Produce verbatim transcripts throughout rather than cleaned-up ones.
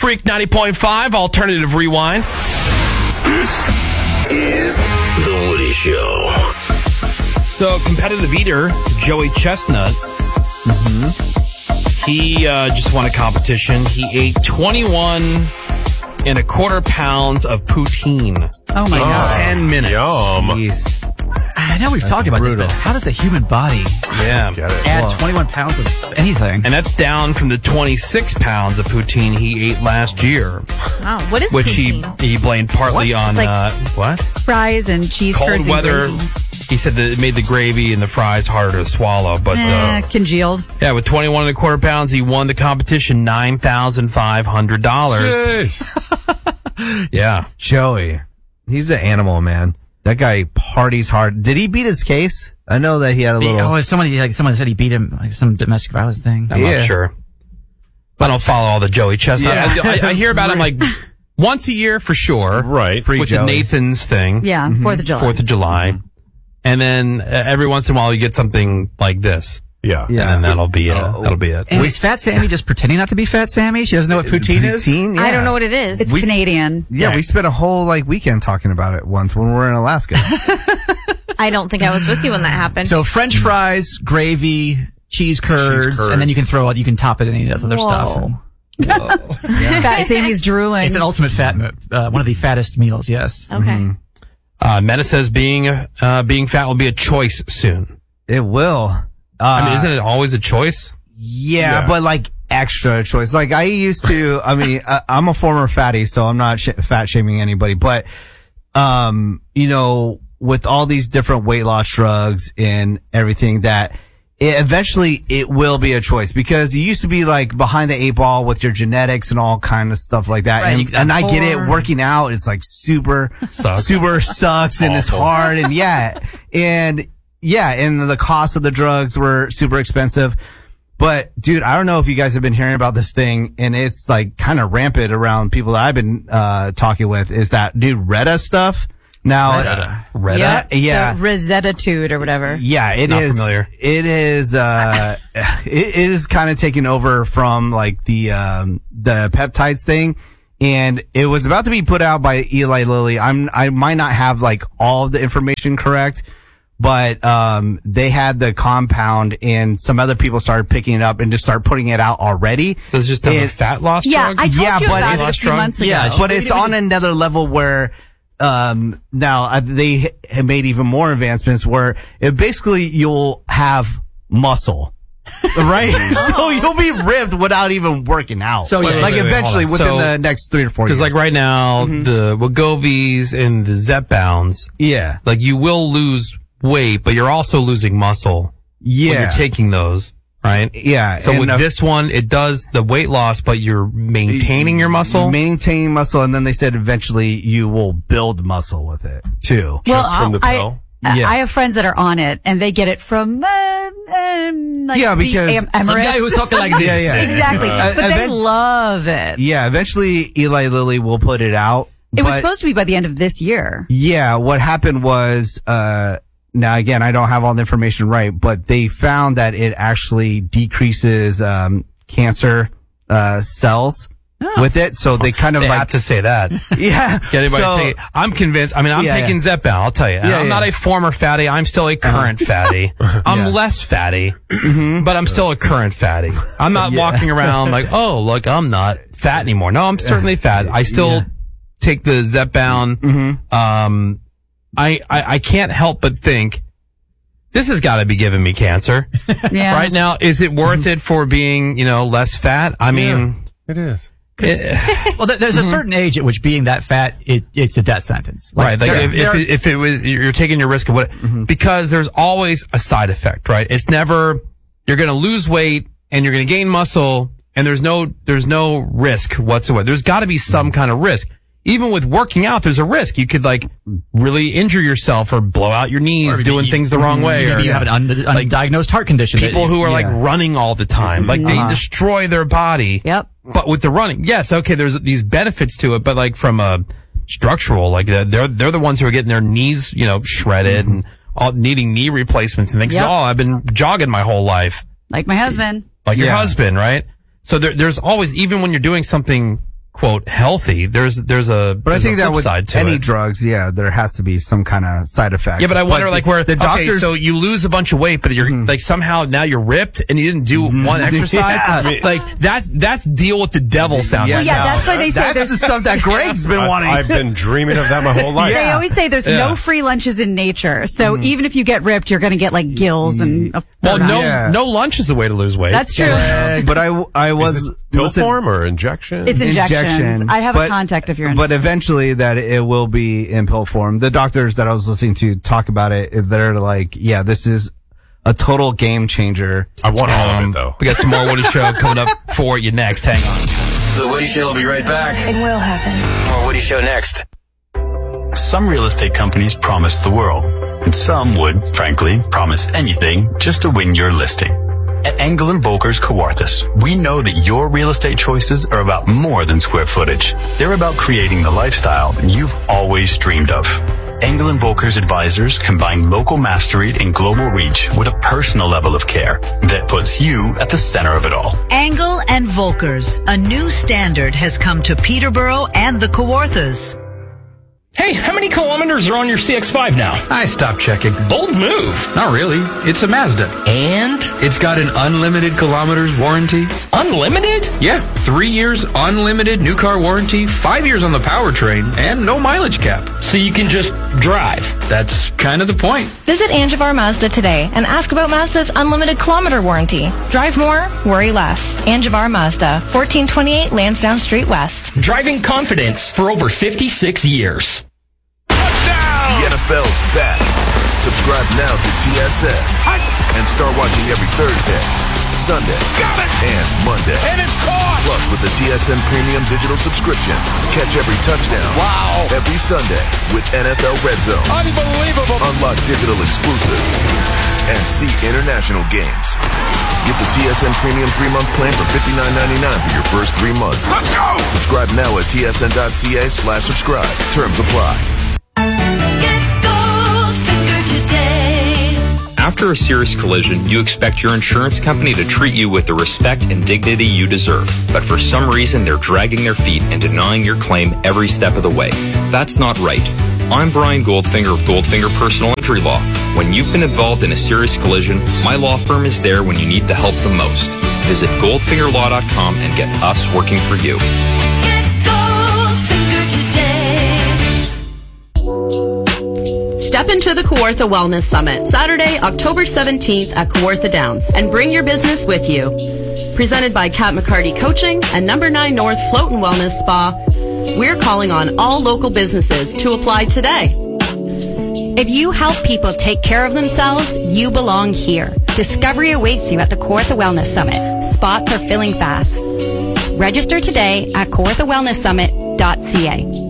Freak ninety point five, Alternative Rewind. This is The Woody Show. So, competitive eater, Joey Chestnut, mm-hmm. he uh, just won a competition. He ate twenty-one and a quarter pounds of poutine. Oh, my in God. ten minutes. Yum. Jeez. I know we've That's talked about brutal. this, but how does a human body yeah. add well, twenty-one pounds of anything? And that's down from the twenty-six pounds of poutine he ate last year. Wow, what is Which poutine? he he blamed partly what? on, like uh, what? Fries and cheese Cold curds weather. And He said that it made the gravy and the fries harder to swallow. But eh, uh, congealed. Yeah, with twenty-one and a quarter pounds, he won the competition nine thousand five hundred dollars. Yeah. Joey. He's an animal, man. That guy parties hard. Did he beat his case? I know that he had a little... Oh, somebody, like, someone said he beat him, like some domestic violence thing. I'm yeah. not sure. I don't follow all the Joey Chestnut. Yeah. I, I, I hear about him like once a year for sure. Right. Free with Joey. The Nathan's thing. Yeah, mm-hmm. fourth of July. fourth of July. Mm-hmm. And then uh, every once in a while you get something like this. Yeah. Yeah. And then that'll be it. Uh, that'll be it. And is Fat Sammy just pretending not to be Fat Sammy? She doesn't know what poutine, poutine is? Yeah. I don't know what it is. It's we, Canadian. Yeah, right. we spent a whole like weekend talking about it once when we were in Alaska. I don't think I was with you when that happened. So French fries, gravy, cheese curds, cheese curds. and then you can throw out, you can top it in any other Whoa. stuff. And, Whoa. Yeah. Fat Sammy's drooling. It's an ultimate fat, uh, one of the fattest meals, yes. Okay. Mm-hmm. Uh, Meta says being, uh, being fat will be a choice soon. It will. Uh, I mean, isn't it always a choice? Yeah, Yeah. but like extra choice. Like I used to, I mean, I, I'm a former fatty, so I'm not sh- fat shaming anybody, but, um, you know, with all these different weight loss drugs and everything that it, eventually it will be a choice because you used to be like behind the eight ball with your genetics and all kind of stuff like that. Right, and, and I get it. poor. Working out is like super, Sucks. super sucks and it's Awful. hard and yeah. And yeah, and the cost of the drugs were super expensive. But dude, I don't know if you guys have been hearing about this thing and it's like kind of rampant around people that I've been, uh, talking with is that dude Retta stuff. Now, Retta. Retta? Yeah, yeah. The Rosettitude or whatever. Yeah, it Not is. familiar. It is. Uh, it, it is kind of taking over from like the um, the peptides thing, and it was about to be put out by Eli Lilly. I'm I might not have like all of the information correct, but um, they had the compound, and some other people started picking it up and just start putting it out already. So it's just a It- fat loss Yeah, drug? I told Yeah, you but about it's- it a few months ago. Yeah, But it's on another level where, um, now uh, they have made even more advancements where it basically you'll have muscle, right? So you'll be ripped without even working out. So, yeah, like wait, wait, eventually hold on. within So- the next three to four Because years. like right now, Mm-hmm. the Wegovy's and the Zepbounds, yeah, like you will lose weight, but you're also losing muscle yeah, when you're taking those, right? yeah. So And, with uh, this one, it does the weight loss, but you're maintaining your muscle. maintaining muscle, and then they said eventually you will build muscle with it too. Well, Just from the I, pill? uh, Yeah. I have friends that are on it, and they get it from, uh, um, like Yeah, the because- Em- Emirates. Some guy who's talking like this. Yeah, yeah. Exactly. Uh, but they event- love it. Yeah, eventually Eli Lilly will put it out. It was but- supposed to be by the end of this year. Yeah, what happened was, uh, now again, I don't have all the information right, but they found that it actually decreases, um, cancer, uh, cells with it. So they kind of They like, have to say that. yeah. Get anybody so, to take it. I'm convinced. I mean, I'm Yeah, taking yeah. Zepbound. I'll tell you. And Yeah, I'm yeah. not a former fatty. I'm still a current fatty. I'm Yeah. less fatty, but I'm still a current fatty. I'm not Yeah. walking around like, oh, look, I'm not fat anymore. No, I'm certainly fat. I still Yeah. take the Zepbound. Mhm. Um, I, I, I can't help but think this has got to be giving me cancer Yeah. right now. Is it worth it for being, you know, less fat? I mean, It is. it- Well, th- there's a certain age at which being that fat, it, it's a death sentence. right. Like there- if, there if, are- it, if it was, you're taking your risk of what, because there's always a side effect, right? It's never, you're going to lose weight and you're going to gain muscle and there's no, there's no risk whatsoever. There's got to be some kind of risk. Even with working out, there's a risk. You could like really injure yourself or blow out your knees Or doing you- things the wrong way. Maybe or, you have an un- undiagnosed heart condition. people that- who are like yeah. running all the time, like they destroy their body. Yep. But with the running, yes, okay, there's these benefits to it, but like from a structural, like they're they're the ones who are getting their knees, you know, shredded and all needing knee replacements and things. Yep. Oh, I've been jogging my whole life, Like my husband. like your Yeah. husband, right? So there, there's always, even when you're doing something quote healthy, there's there's a But I think that with side to any it. drugs, yeah, there has to be some kind of side effect. Yeah, but I wonder, like, where the doctors. Okay, so you lose a bunch of weight, but you're like somehow now you're ripped and you didn't do one exercise. Yeah. Like that's that's deal with the devil sound. Yeah, right yeah, now. that's why they say that's there's the stuff that Greg's been That's- wanting. I've been dreaming of that my whole life. They always say there's Yeah. no free lunches in nature. So even if you get ripped, you're going to get like gills and a Well, no Yeah. no lunch is the way to lose weight. That's true. but I, I was Is this pill listen- form or injection? It's injections. injection. I have but, a contact if you're But interested. eventually that it will be in pill form. The doctors that I was listening to talk about it, they're like, yeah, this is a total game changer. I want all of Um, it, though. we got some more Woody Show coming up for you next. Hang on. The Woody Show will be right back. It will happen. More Woody Show next. Some real estate companies promise the world, and some would, frankly, promise anything just to win your listing. At Engel and Volkers Kawarthus, we know that your real estate choices are about more than square footage. They're about creating the lifestyle you've always dreamed of. Engel and Volkers advisors combine local mastery and global reach with a personal level of care that puts you at the center of it all. Engel and Volkers, a new standard has come to Peterborough and the Kawarthas. Hey, how many kilometers are on your C X five now? I stopped checking. Bold move. Not really. It's a Mazda. And It's got an unlimited kilometers warranty. Unlimited? Yeah, three years unlimited new car warranty, five years on the powertrain, and no mileage cap. So you can just drive. That's kind of the point. Visit Angivar Mazda today and ask about Mazda's unlimited kilometer warranty. Drive more, worry less. Angivar Mazda, fourteen twenty-eight Lansdowne Street West. Driving confidence for over fifty-six years. The N F L's back. Subscribe now to T S N and start watching every Thursday, Sunday, and Monday. And it's caught! Plus, with the T S N Premium Digital subscription, catch every touchdown. Wow! Every Sunday with N F L Red Zone. Unbelievable! Unlock digital exclusives and see international games. Get the T S N Premium three-month plan for fifty-nine ninety-nine for your first three months. Let's go! Subscribe now at tsn.ca slash subscribe. Terms apply. After a serious collision, you expect your insurance company to treat you with the respect and dignity you deserve. But for some reason, they're dragging their feet and denying your claim every step of the way. That's not right. I'm Brian Goldfinger of Goldfinger Personal Injury Law. When you've been involved in a serious collision, my law firm is there when you need the help the most. Visit goldfinger law dot com and get us working for you. Step into the Kawartha Wellness Summit, Saturday, October seventeenth at Kawartha Downs, and bring your business with you. Presented by Kat McCarty Coaching and Number nine North Float and Wellness Spa, we're calling on all local businesses to apply today. If you help people take care of themselves, you belong here. Discovery awaits you at the Kawartha Wellness Summit. Spots are filling fast. Register today at kawartha wellness summit dot c a.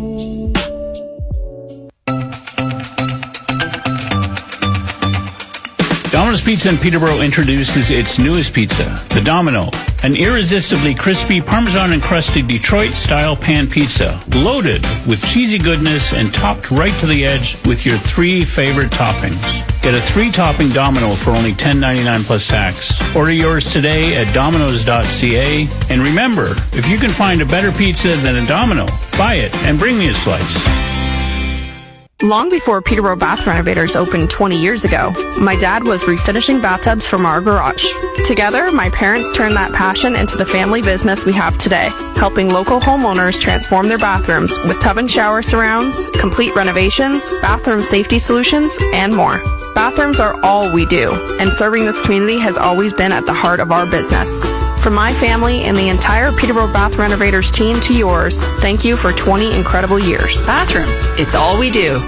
Domino's Pizza in Peterborough introduces its newest pizza, the Domino, an irresistibly crispy Parmesan encrusted Detroit-style pan pizza, loaded with cheesy goodness and topped right to the edge with your three favorite toppings. Get a three-topping Domino for only ten ninety-nine plus tax. Order yours today at dominos dot c a. And remember, if you can find a better pizza than a Domino, buy it and bring me a slice. Long before Peterborough Bath Renovators opened twenty years ago, my dad was refinishing bathtubs from our garage. Together, my parents turned that passion into the family business we have today, helping local homeowners transform their bathrooms with tub and shower surrounds, complete renovations, bathroom safety solutions, and more. Bathrooms are all we do, and serving this community has always been at the heart of our business. From my family and the entire Peterborough Bath Renovators team to yours, thank you for twenty incredible years. Bathrooms, it's all we do.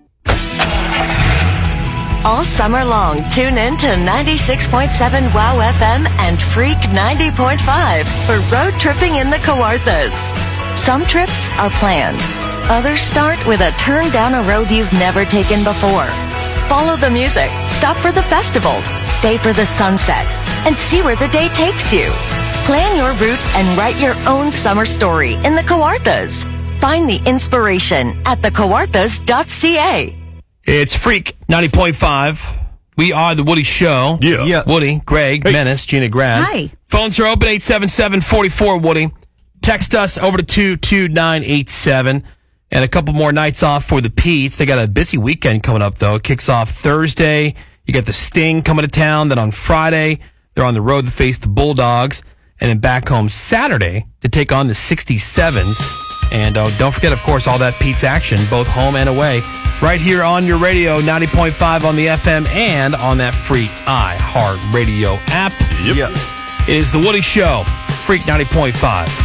All summer long, tune in to ninety-six point seven WOW F M and Freak ninety point five for road tripping in the Kawarthas. Some trips are planned. Others start with a turn down a road you've never taken before. Follow the music, stop for the festival, stay for the sunset, and see where the day takes you. Plan your route and write your own summer story in the Kawarthas. Find the inspiration at the kawarthas dot c a. It's Freak ninety point five. We are the Woody Show. Yeah. Yeah. Woody, Greg, Hey. Menace, Gina Grad. Hi. Phones are open, eight seven seven, four four, Woody. Text us over to two two nine eight seven. And a couple more nights off for the Petes. They got a busy weekend coming up, though. It kicks off Thursday. You got the Sting coming to town. Then on Friday, they're on the road to face the Bulldogs. And then back home Saturday to take on the sixty-sevens. And uh, don't forget, of course, all that Pete's action, both home and away, right here on your radio, ninety point five on the F M and on that free iHeartRadio app. Yep. It is The Woody Show, Freak ninety point five.